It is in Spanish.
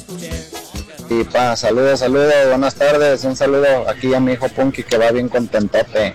Y saludos, buenas tardes, un saludo aquí a mi hijo Punky que va bien contentote.